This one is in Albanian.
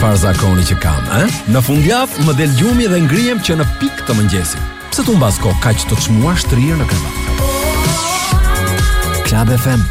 çfarë zakoni që kam, Në fundjavë më del gjumi dhe ngrihem që në pikë të mëngjesit. Pse tu mbas kohë kaq të çmuar shtrirë në krevat? Club FM